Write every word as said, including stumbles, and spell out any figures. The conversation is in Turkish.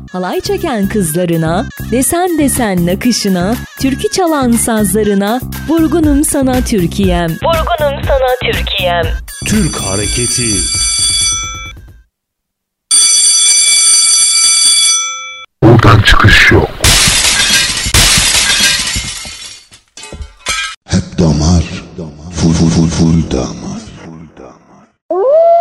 halay çeken kızlarına, desen desen nakışına, türkü çalan sazlarına, vurgunum sana Türkiye'm, vurgunum sana Türkiye'm. Türk hareketi. Buradan çıkış yok. Hep damar, full full full full damar.